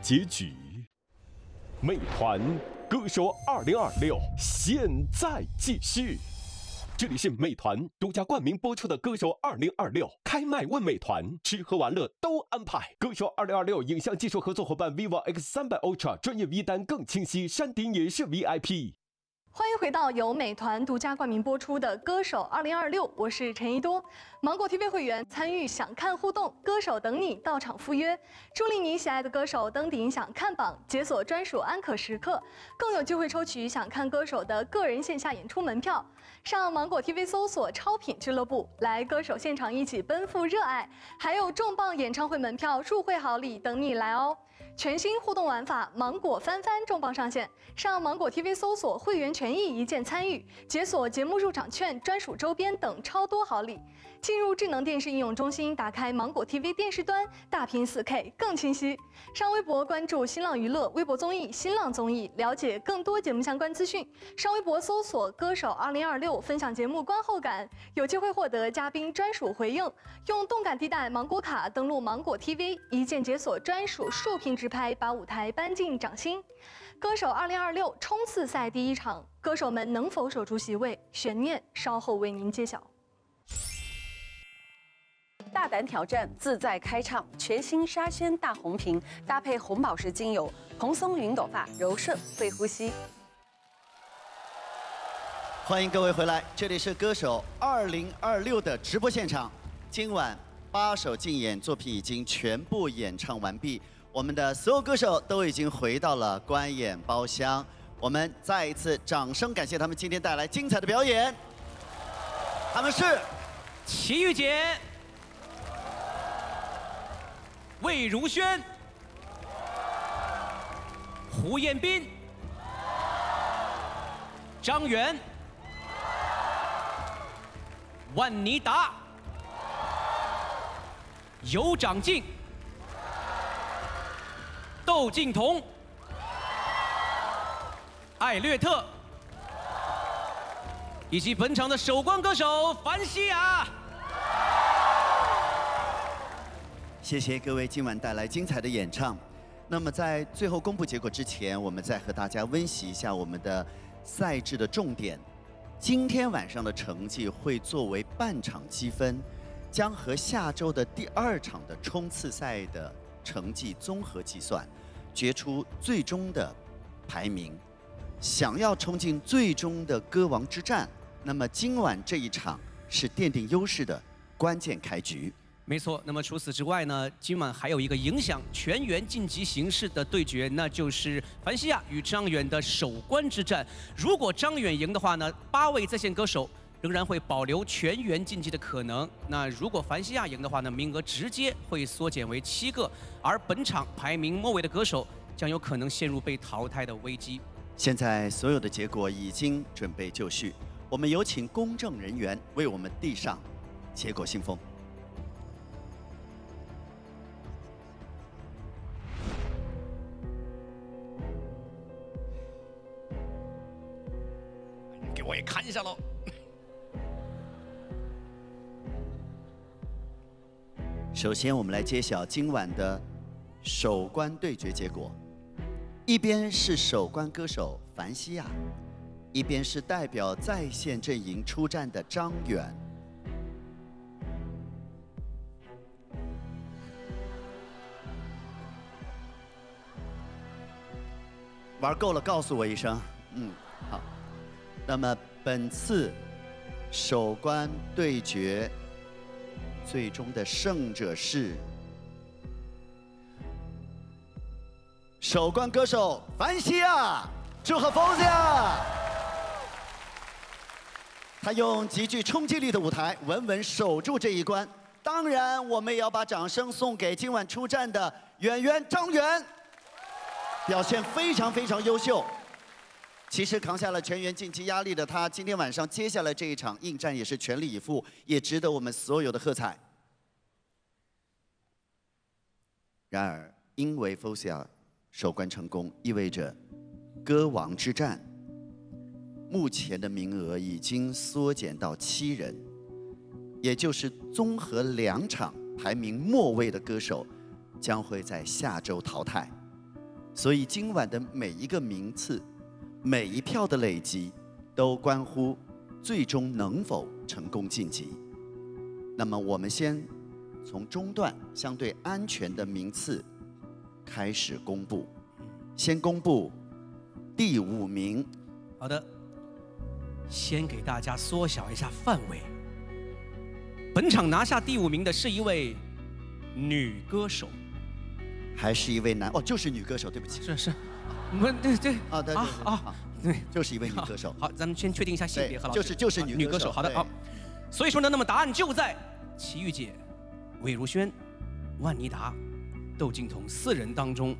结局。美团歌手2026现在继续。这里是美团独家冠名播出的《歌手2026》，开麦问美团，吃喝玩乐都安排。歌手2026影像技术合作伙伴 vivo X300 Ultra， 专业 V 单更清晰，山顶也是 VIP。 欢迎回到由美团独家冠名播出的《歌手2026》，我是陈一多。芒果 TV 会员参与想看互动，歌手等你到场赴约，助力你喜爱的歌手登顶想看榜，解锁专属安可时刻，更有机会抽取想看歌手的个人线下演出门票。上芒果 TV 搜索超品俱乐部，来歌手现场一起奔赴热爱，还有重磅演唱会门票入会好礼等你来哦！全新互动玩法芒果翻翻重磅上线，上芒果 TV 搜索会员权益一键参与，解锁节目入场券、专属周边等超多好礼。进入智能电视应用中心，打开芒果 TV 电视端，大屏 4K 更清晰。上微博关注新浪娱乐微博综艺新浪综艺，了解更多节目相关资讯。上微博搜索歌手2026，分享节目观后感，有机会获得嘉宾专属回应。用动感地带芒果卡登录芒果 TV， 一键解锁专属竖屏直拍，把舞台搬进掌心。歌手2026冲刺赛第一场，歌手们能否守住席位？悬念稍后为您揭晓。 大胆挑战，自在开唱，全新沙宣大红瓶搭配红宝石精油，蓬松云朵发，柔顺会呼吸。 欢迎各位回来，这里是歌手2026的直播现场。今晚8首竞演作品已经全部演唱完毕，我们的所有歌手都已经回到了观演包厢。我们再一次掌声感谢他们今天带来精彩的表演。他们是齐豫姐、魏如萱、胡彦斌、张远、万妮达、尤长靖、窦靖童、艾略特，以及本场的首冠歌手樊西雅。 谢谢各位今晚带来精彩的演唱。那么在最后公布结果之前，我们再和大家温习一下我们的赛制的重点。今天晚上的成绩会作为半场积分，将和下周的第2场的冲刺赛的成绩综合计算，决出最终的排名。想要冲进最终的歌王之战，那么今晚这一场是奠定优势的关键开局。 没错，那么除此之外呢，今晚还有一个影响全员晋级形势的对决，那就是樊西雅与张远的首关之战。如果张远赢的话呢，8位在线歌手仍然会保留全员晋级的可能。那如果樊西雅赢的话呢，名额直接会缩减为7个，而本场排名末位的歌手将有可能陷入被淘汰的危机。 现在所有的结果已经准备就绪，我们有请公证人员为我们递上结果信封。 给我也看一下喽。 首先，我们来揭晓今晚的首关对决结果。一边是首关歌手樊西雅，一边是代表在线阵营出战的张远。玩够了，告诉我一声。好。那么本次首关对决最终的胜者是首关歌手樊西雅，祝贺樊西雅！他用极具冲击力的舞台稳稳守住这一关。当然，我们也要把掌声送给今晚出战的演员张远，表现非常非常优秀。其实扛下了全员晋级压力的他，今天晚上接下来这一场应战也是全力以赴，也值得我们所有的喝彩。然而，因为 Fosia 首关成功，意味着歌王之战目前的名额已经缩减到7人，也就是综合2场排名末位的歌手将会在下周淘汰。 所以今晚的每一个名次、每一票的累积，都关乎最终能否成功晋级。那么我们先从中段相对安全的名次开始公布，先公布第5名。 好的，先给大家缩小一下范围。本场拿下第5名的是一位女歌手， 还是一位男？哦，就是女歌手，对不起。 是，对对啊，对对， 就是一位女歌手。 好，咱们先确定一下性别，何老师。 就是女歌手。 好的，好。所以说呢，那么答案就在齐豫姐、魏如萱、万妮达、窦靖童4人当中。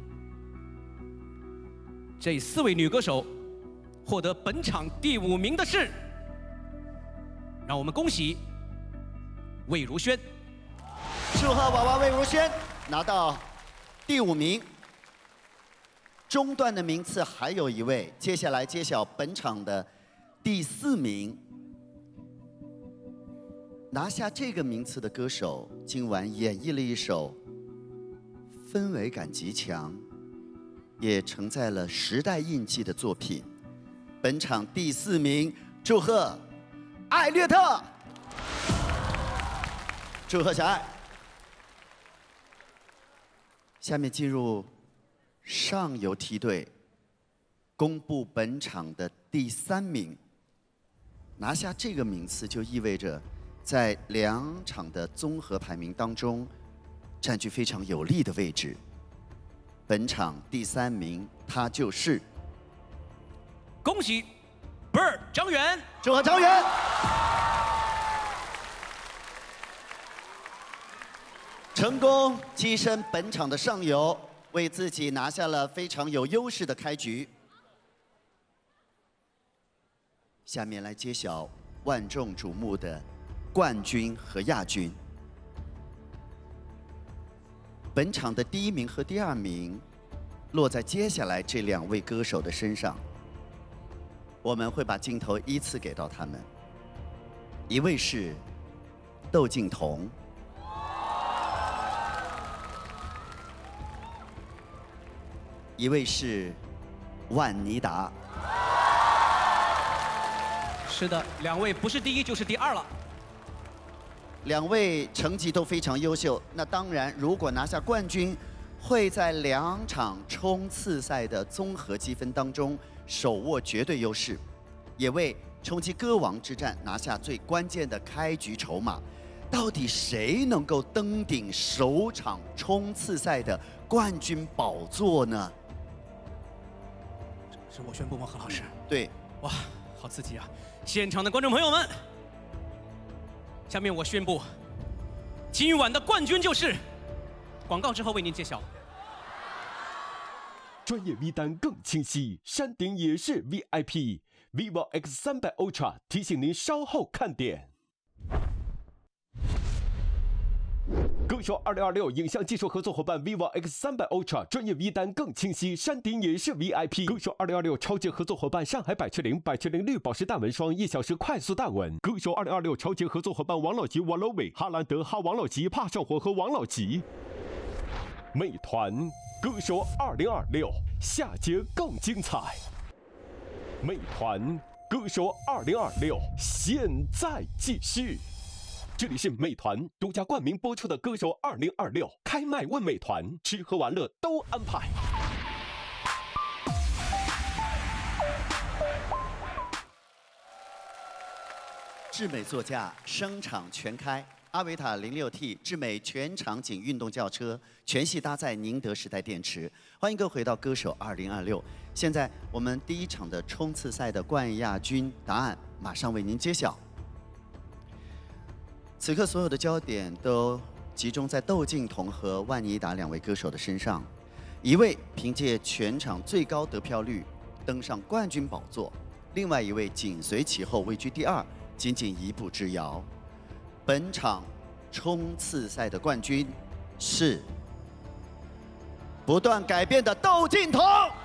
这4位女歌手获得本场第5名的是，让我们恭喜魏如萱。 祝贺娃娃魏如萱拿到第5名。中段的名次还有一位，接下来揭晓本场的第4名。拿下这个名次的歌手，今晚演绎了一首氛围感极强，也承载了时代印记的作品。本场第4名，祝贺艾略特，祝贺小艾。下面进入上游梯队，公布本场的第3名。拿下这个名次，就意味着在2场的综合排名当中，占据非常有利的位置。本场第3名，他就是恭喜 Bird 张远， 祝贺张远。成功跻身本场的上游，为自己拿下了非常有优势的开局。下面来揭晓万众瞩目的冠军和亚军。本场的第1名和第2名落在接下来这2位歌手的身上，我们会把镜头依次给到他们。一位是窦靖童，一位是万妮达。 是的，2位不是第1就是第2了。 2位成绩都非常优秀，那当然，如果拿下冠军，会在2场冲刺赛的综合积分当中手握绝对优势，也为冲击歌王之战拿下最关键的开局筹码。到底谁能够登顶首场冲刺赛的冠军宝座呢？ 是我宣布吗，何老师？ 对， 哇，好刺激啊！现场的观众朋友们，下面我宣布，今晚的冠军就是。广告之后为您揭晓。 专业 V 单更清晰，山顶也是 VIP。vivo X300 Ultra 提醒您稍后看点。歌手2026影像技术合作伙伴 vivo X300 Ultra 专业 V 单更清晰，山顶也是 VIP。歌手2026超级合作伙伴上海百雀羚绿宝石大纹霜1小时快速大纹。歌手2026超级合作伙伴王老吉、王老伟、哈兰德、哈王老吉、帕少火和王老吉。美团歌手2026下节更精彩。美团歌手2026现在继续。这里是美团独家冠名播出的《歌手2026》，开麦问美团，吃喝玩乐都安排。 智美座驾声场全开，阿维塔 06T 智美全场景运动轿车，全系搭载宁德时代电池。欢迎各位回到《歌手2026》。现在我们第1场的冲刺赛的冠亚军答案马上为您揭晓。此刻所有的焦点都集中在窦靖童和万妮达2位歌手的身上，一位凭借全场最高得票率登上冠军宝座，另外一位紧随其后位居第2，仅仅1步之遥。本场冲刺赛的冠军是不断改变的窦靖童。